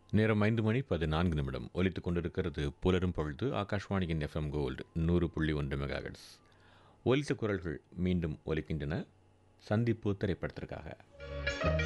நேரம் 5:14 ஒலித்துக் கொண்டிருக்கிறது புலரும் பொழுது. ஆகாஷ்வாணியின் எஃப்எம் கோல்டு 100.1 மெகாஹெர்ட்ஸ். ஒலித்த குரல்கள் மீண்டும் ஒலிக்கின்றன. சந்திப்பு திரைப்படத்திற்காக